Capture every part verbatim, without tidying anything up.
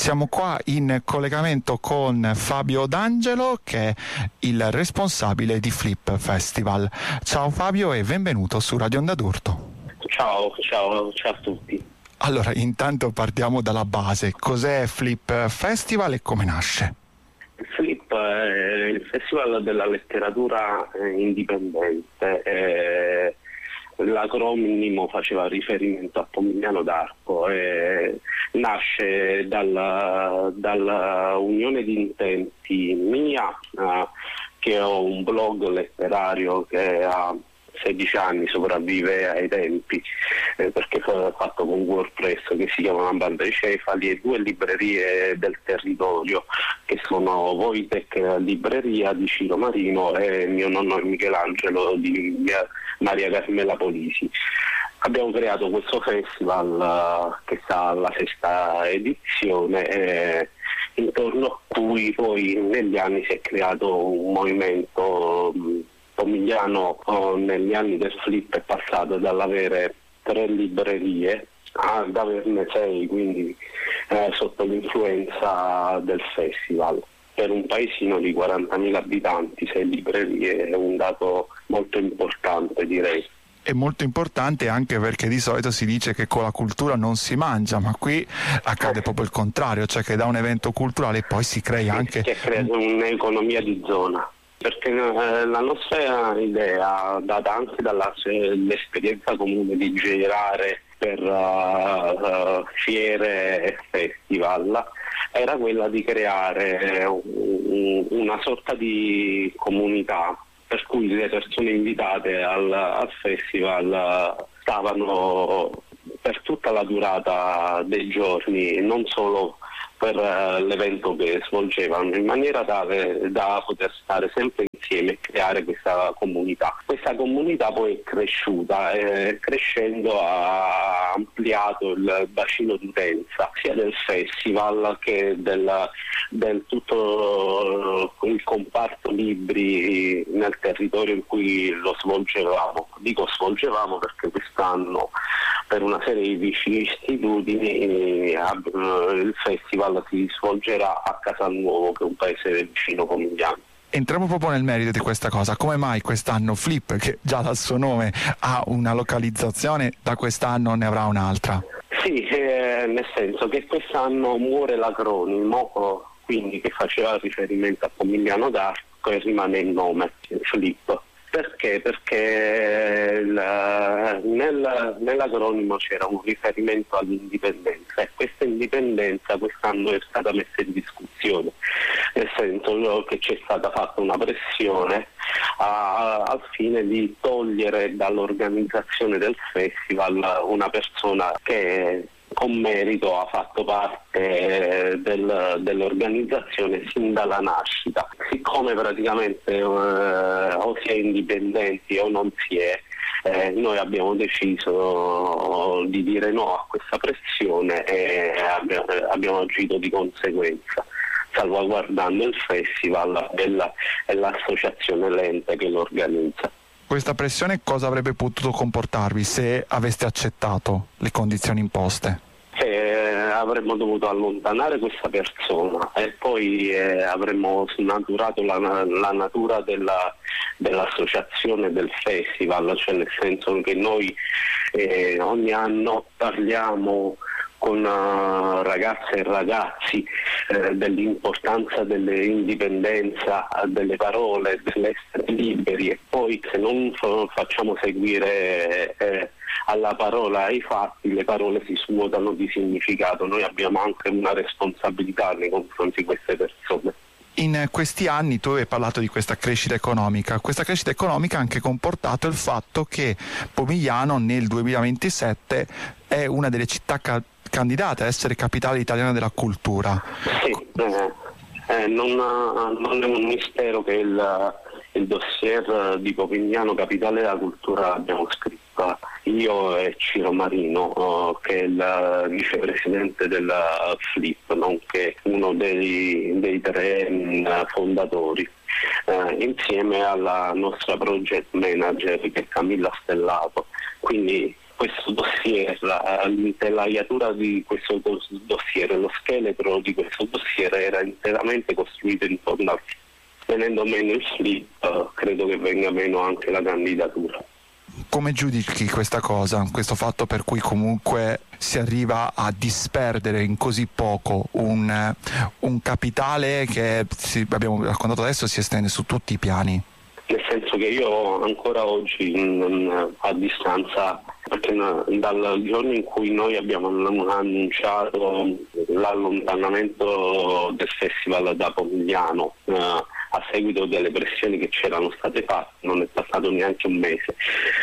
Siamo qua in collegamento con Fabio D'Angelo, che è il responsabile di Flip Festival. Ciao Fabio e benvenuto su Radio Onda d'Urto. Ciao, ciao, ciao a tutti. Allora, intanto partiamo dalla base. Cos'è Flip Festival e come nasce? Flip è il Festival della letteratura indipendente. Eh, l'acronimo faceva riferimento a Pomigliano d'Arco. Eh, nasce dalla, dalla unione di intenti mia, eh, che ho un blog letterario che ha sedici anni, sopravvive ai tempi, eh, perché fu fatto con WordPress, che si chiama La Banda dei Cefali, e due librerie del territorio che sono Wojtek Libreria di Ciro Marino e Mio Nonno Michelangelo di mia Maria Carmela Polisi. Abbiamo creato questo festival uh, che sta alla sesta edizione, eh, intorno a cui poi negli anni si è creato un movimento um, Pomigliano. Oh, negli anni del Flip è passato dall'avere tre librerie ad averne sei, quindi eh, sotto l'influenza del festival. Per un paesino di quarantamila abitanti, sei librerie è un dato molto importante, direi. È molto importante anche perché di solito si dice che con la cultura non si mangia, ma qui accade proprio il contrario, cioè che da un evento culturale poi si crea anche... Si è creata un'economia di zona. Perché eh, la nostra idea, data anche dall'esperienza comune di girare per uh, uh, fiere e festival, era quella di creare un, una sorta di comunità per cui le persone invitate al, al festival stavano per tutta la durata dei giorni, non solo per uh, l'evento che svolgevano, in maniera tale da poter stare sempre insieme e creare questa comunità. Questa comunità poi è cresciuta e crescendo ha ampliato il bacino d'utenza sia del festival che del, del tutto il comparto libri nel territorio in cui lo svolgevamo. Dico svolgevamo perché quest'anno, per una serie di vicissitudini, il festival si svolgerà a Casalnuovo, che è un paese vicino Pomigliano. Entriamo proprio nel merito di questa cosa. Come mai quest'anno Flip, che già dal suo nome ha una localizzazione, da quest'anno ne avrà un'altra? Sì, eh, nel senso che quest'anno muore l'acronimo, quindi che faceva riferimento a Pomigliano d'Arco, e rimane il nome, Flip. Perché? Perché il, nel, nell'acronimo c'era un riferimento all'indipendenza e questa indipendenza quest'anno è stata messa in discussione, nel senso che c'è stata fatta una pressione a, al fine di togliere dall'organizzazione del festival una persona che con merito ha fatto parte del, dell'organizzazione sin dalla nascita. Siccome praticamente eh, o si è indipendenti o non si è, eh, noi abbiamo deciso di dire no a questa pressione e abbiamo, abbiamo agito di conseguenza, salvaguardando il festival e, la, e l'associazione l'ente che lo organizza. Questa pressione cosa avrebbe potuto comportarvi se aveste accettato le condizioni imposte? Eh, avremmo dovuto allontanare questa persona e poi eh, avremmo snaturato la, la natura della, dell'associazione del festival, cioè nel senso che noi eh, ogni anno parliamo con uh, ragazze e ragazzi eh, dell'importanza dell'indipendenza, delle parole, dell'essere liberi, e poi se non f- facciamo seguire eh, alla parola ai fatti, le parole si svuotano di significato. Noi abbiamo anche una responsabilità nei confronti di queste persone. In questi anni tu hai parlato di questa crescita economica. Questa crescita economica ha anche comportato il fatto che Pomigliano nel duemilaventisette è una delle città ca- candidate a essere capitale italiana della cultura. Sì, eh, eh, non, non è un mistero che il, il dossier di Pomigliano capitale della cultura l'abbiamo scritto io e Ciro Marino, che è il vicepresidente della Flip, nonché uno dei, dei tre mh, fondatori, eh, insieme alla nostra project manager che è Camilla Stellato. Quindi questo dossier, l'intelaiatura di questo dossier, lo scheletro di questo dossier era interamente costruito intorno al flip. Venendo meno il flip, credo che venga meno anche la candidatura. Come giudichi questa cosa, questo fatto per cui comunque si arriva a disperdere in così poco un, un capitale che, si, abbiamo raccontato adesso, si estende su tutti i piani? Nel senso che io ancora oggi, in, a distanza, perché dal giorno in cui noi abbiamo annunciato l'allontanamento del festival da Pomigliano, eh, a seguito delle pressioni che c'erano state fatte, non è passato neanche un mese,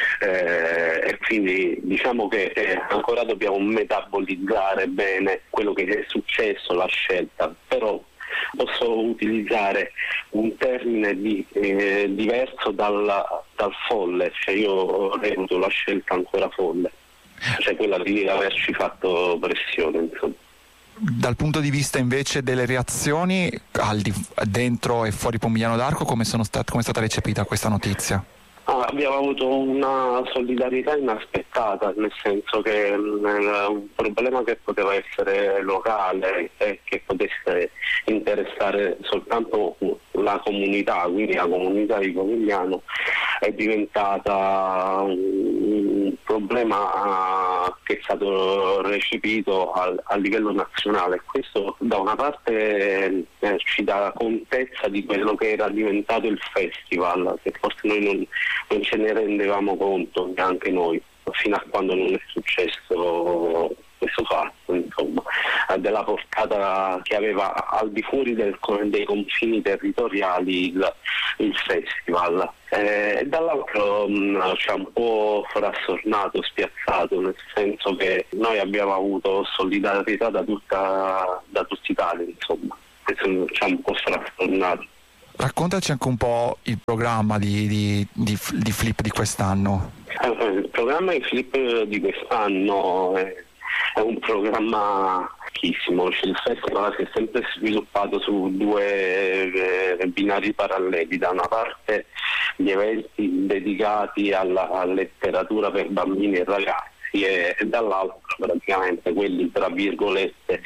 eh, e quindi diciamo che eh, ancora dobbiamo metabolizzare bene quello che è successo, la scelta, però posso utilizzare un termine di, eh, diverso dal, dal folle, cioè io reputo la scelta ancora folle, cioè quella di averci fatto pressione, insomma. Dal punto di vista invece delle reazioni al di, dentro e fuori Pomigliano d'Arco, come, sono stat- come è stata recepita questa notizia? Ah, abbiamo avuto una solidarietà inaspettata, nel senso che mh, un problema che poteva essere locale e che potesse interessare soltanto la comunità, quindi la comunità di Pomigliano, è diventata un problema che è stato recepito al, a livello nazionale. Questo da una parte eh, ci dà contezza di quello che era diventato il festival, che forse noi non, non ce ne rendevamo conto neanche noi, fino a quando non è successo questo fatto, insomma, della portata che aveva al di fuori del, dei confini territoriali il, il festival. E eh, dall'altro mh, ci ha un po' frastornato, spiazzato, nel senso che noi abbiamo avuto solidarietà da tutta da tutta Italia, insomma, questo ci ha un po' frastornato. Raccontaci anche un po' il programma di, di, di, di Flip di quest'anno. Eh, il programma di Flip di quest'anno è, è un programma ricchissimo. Cioè, il festival si è sempre sviluppato su due eh, binari paralleli: da una parte gli eventi dedicati alla, alla letteratura per bambini e ragazzi, e dall'altro praticamente quelli tra virgolette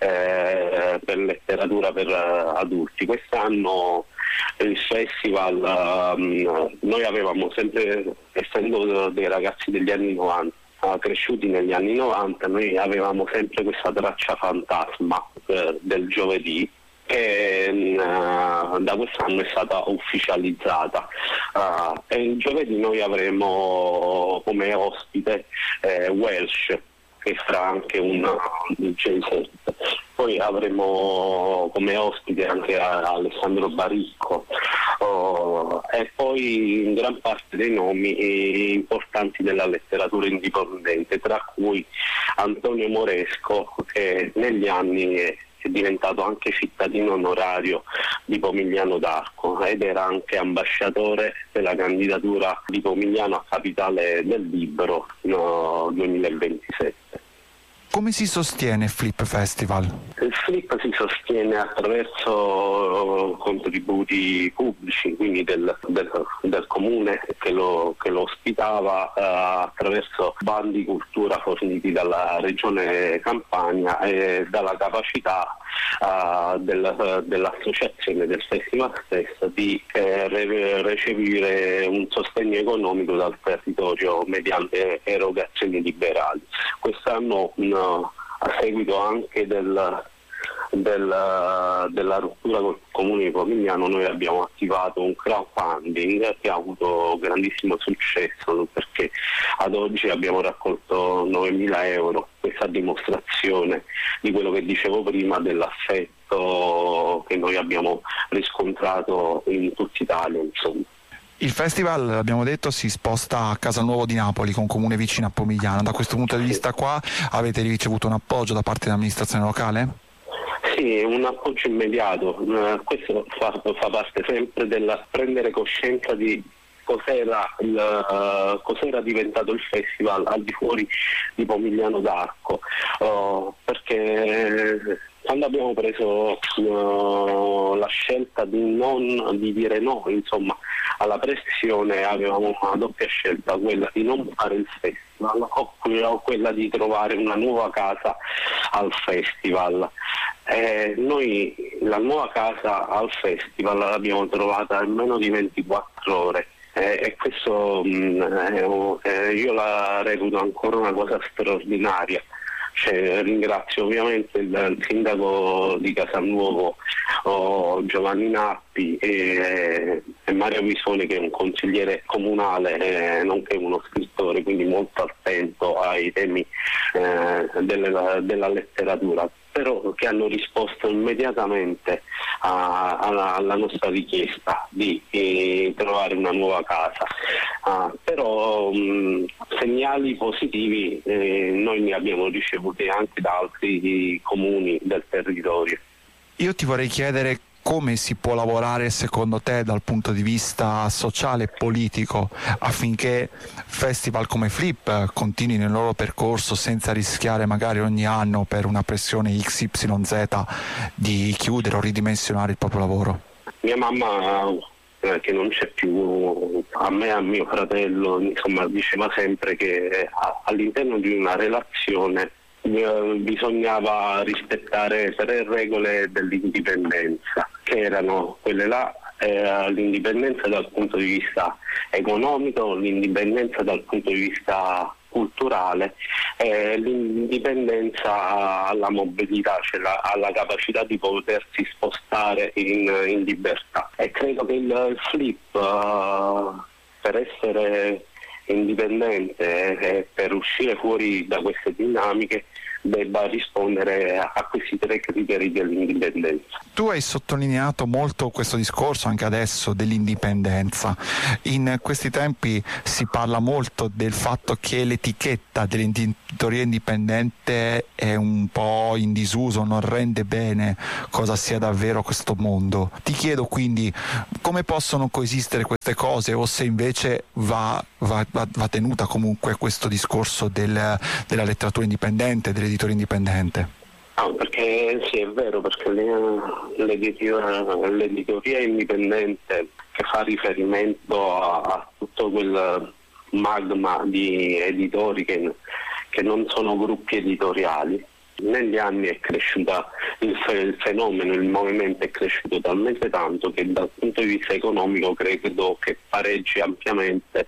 eh, per letteratura per uh, adulti. Quest'anno il festival, um, noi avevamo sempre, essendo dei ragazzi degli anni novanta, cresciuti negli anni novanta, noi avevamo sempre questa traccia fantasma eh, del giovedì, che uh, da quest'anno è stata ufficializzata, uh, e il giovedì noi avremo come ospite eh, Welsh, che sarà anche un D J set. Poi avremo come ospite anche Alessandro Baricco, oh, e poi in gran parte dei nomi importanti della letteratura indipendente, tra cui Antonio Moresco, che negli anni è è diventato anche cittadino onorario di Pomigliano d'Arco ed era anche ambasciatore della candidatura di Pomigliano a capitale del libro no, duemilaventisette. Come si sostiene Flip Festival? Il Flip si sostiene attraverso contributi pubblici, quindi del, del, del comune che lo, che lo ospitava, eh, attraverso bandi cultura forniti dalla regione Campania e dalla capacità eh, del, dell'associazione del festival stesso di eh, re, recepire un sostegno economico dal territorio mediante erogazioni liberali. Quest'anno no, a seguito anche del, del, della rottura col comune di Pomigliano, noi abbiamo attivato un crowdfunding che ha avuto grandissimo successo, perché ad oggi abbiamo raccolto novemila euro. Questa dimostrazione di quello che dicevo prima, dell'affetto che noi abbiamo riscontrato in tutta Italia, insomma. Il festival, abbiamo detto, si sposta a Casalnuovo di Napoli, con comune vicino a Pomigliano. Da questo punto di vista qua avete ricevuto un appoggio da parte dell'amministrazione locale? Sì, un appoggio immediato. Questo fa, fa parte sempre del prendere coscienza di cos'era, il, uh, cos'era diventato il festival al di fuori di Pomigliano d'Arco, uh, perché quando abbiamo preso uh, la scelta di non di dire no, insomma, alla pressione, avevamo una doppia scelta, quella di non fare il festival o quella di trovare una nuova casa al festival. Eh, noi la nuova casa al festival l'abbiamo trovata in meno di ventiquattro ore. Eh, e questo mh, eh, io la reputo ancora una cosa straordinaria. Cioè, ringrazio ovviamente il, il sindaco di Casalnuovo, oh, Giovanni Nappi, e, e Mario Visoni, che è un consigliere comunale, eh, nonché uno scrittore, quindi molto attento ai temi eh, delle, della letteratura, però che hanno risposto immediatamente a, alla, alla nostra richiesta di, di trovare una nuova casa. Uh, però mh, segnali positivi eh, noi ne abbiamo ricevuti anche da altri comuni del territorio. Io ti vorrei chiedere come si può lavorare secondo te dal punto di vista sociale e politico affinché festival come Flip continuino il loro percorso senza rischiare magari ogni anno per una pressione X Y Z di chiudere o ridimensionare il proprio lavoro. Mia mamma, eh, che non c'è più, a me e a mio fratello, insomma, diceva sempre che all'interno di una relazione bisognava rispettare tre regole dell'indipendenza, che erano quelle là, eh, l'indipendenza dal punto di vista economico, l'indipendenza dal punto di vista culturale, eh, l'indipendenza alla mobilità, cioè la, alla capacità di potersi spostare in, in libertà. E credo che il, il Flip, uh, per essere indipendente e per uscire fuori da queste dinamiche, debba rispondere a questi tre criteri dell'indipendenza. Tu hai sottolineato molto questo discorso anche adesso dell'indipendenza. In questi tempi si parla molto del fatto che l'etichetta dell'editoria indipendente è un po' in disuso, non rende bene cosa sia davvero questo mondo. Ti chiedo quindi come possono coesistere queste cose, o se invece va, va, va, va tenuta comunque questo discorso del, della letteratura indipendente, dell'editoria indipendente. No, perché sì, è vero, perché l'editoria, l'editoria indipendente, che fa riferimento a, a tutto quel magma di editori che, che non sono gruppi editoriali, negli anni è cresciuta il, il fenomeno, il movimento è cresciuto talmente tanto che dal punto di vista economico credo che pareggi ampiamente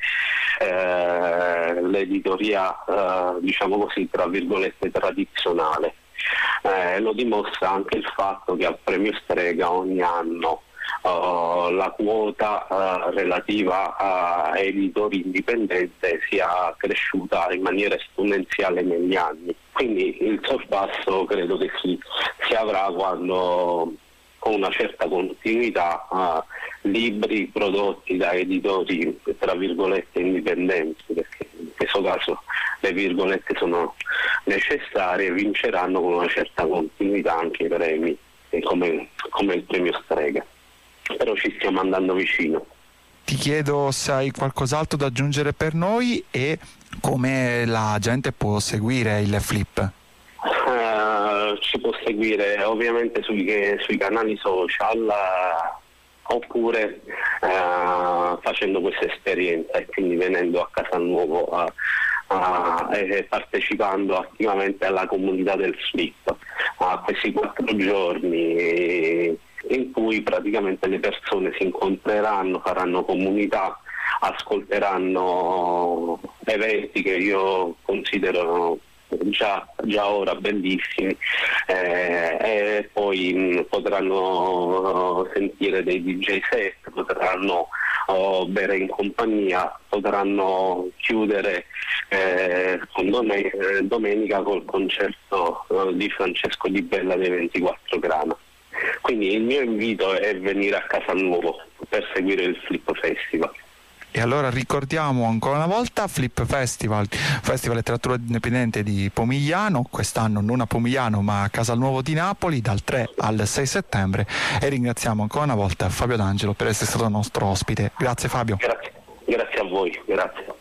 eh, l'editoria, eh, diciamo così, tra virgolette, tradizionale. Eh, lo dimostra anche il fatto che al premio Strega ogni anno uh, la quota uh, relativa a editori indipendenti sia cresciuta in maniera esponenziale negli anni. Quindi il sorpasso credo che si, si avrà quando, con una certa continuità, uh, libri prodotti da editori tra virgolette indipendenti, perché in questo caso le virgolette sono necessarie, vinceranno con una certa continuità anche i premi, come, come il premio Strega. Però ci stiamo andando vicino. Ti chiedo se hai qualcos'altro da aggiungere per noi e come la gente può seguire il Flip. Uh, ci può seguire ovviamente sui, sui canali social, uh, oppure uh, facendo questa esperienza e quindi venendo a Casalnuovo uh, Uh, e partecipando attivamente alla comunità del Flip, a uh, questi quattro giorni in cui praticamente le persone si incontreranno, faranno comunità, ascolteranno eventi che io considero già, già ora bellissimi, eh, e poi mh, potranno sentire dei D J set, potranno oh, bere in compagnia, potranno chiudere eh, con dom- domenica col concerto eh, di Francesco Di Bella dei ventiquattro Grana. Quindi il mio invito è venire a Casalnuovo per seguire il Flip Festival. E allora ricordiamo ancora una volta Flip Festival, Festival Letteratura Indipendente di Pomigliano, quest'anno non a Pomigliano ma a Casalnuovo di Napoli, dal tre al sei settembre, e ringraziamo ancora una volta Fabio D'Angelo per essere stato nostro ospite. Grazie Fabio. Grazie, Grazie a voi, grazie.